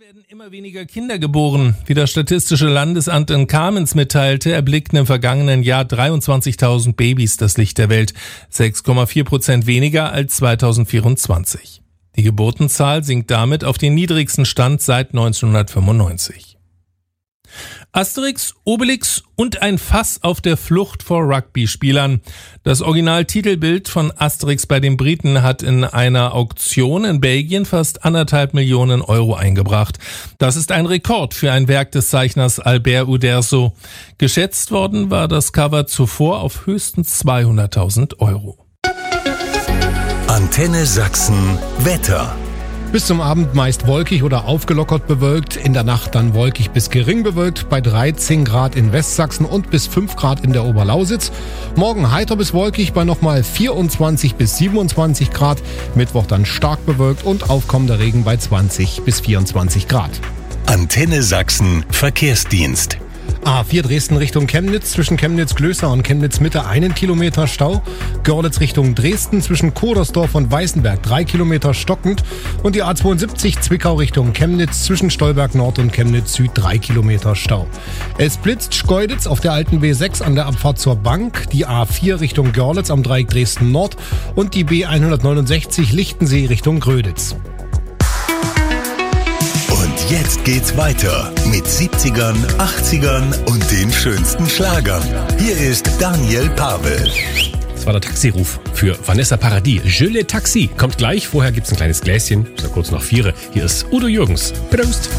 Werden immer weniger Kinder geboren. Wie das Statistische Landesamt in Kamenz mitteilte, erblickten im vergangenen Jahr 23.000 Babys das Licht der Welt, 6,4% weniger als 2024. Die Geburtenzahl sinkt damit auf den niedrigsten Stand seit 1995. Asterix, Obelix und ein Fass auf der Flucht vor Rugby-Spielern. Das Originaltitelbild von Asterix bei den Briten hat in einer Auktion in Belgien fast 1,5 Millionen Euro eingebracht. Das ist ein Rekord für ein Werk des Zeichners Albert Uderzo. Geschätzt worden war das Cover zuvor auf höchstens 200.000 Euro. Antenne Sachsen Wetter. Bis zum Abend meist wolkig oder aufgelockert bewölkt, in der Nacht dann wolkig bis gering bewölkt, bei 13 Grad in Westsachsen und bis 5 Grad in der Oberlausitz. Morgen heiter bis wolkig bei nochmal 24 bis 27 Grad, Mittwoch dann stark bewölkt und aufkommender Regen bei 20 bis 24 Grad. Antenne Sachsen Verkehrsdienst. A4 Dresden Richtung Chemnitz, zwischen Chemnitz-Glößer und Chemnitz-Mitte 1 Kilometer Stau. Görlitz Richtung Dresden, zwischen Kodersdorf und Weißenberg 3 Kilometer stockend. Und die A72 Zwickau Richtung Chemnitz, zwischen Stolberg Nord und Chemnitz Süd 3 Kilometer Stau. Es blitzt Schkeuditz auf der alten B6 an der Abfahrt zur Bank, die A4 Richtung Görlitz am Dreieck Dresden Nord und die B169 Lichtensee Richtung Gröditz. Und jetzt geht's weiter mit 70ern, 80ern und den schönsten Schlagern. Hier ist Daniel Pavel. Das war der Taxiruf für Vanessa Paradis. Je le Taxi kommt gleich. Vorher gibt's ein kleines Gläschen. Ist ja kurz nach 4. Hier ist Udo Jürgens. Prost.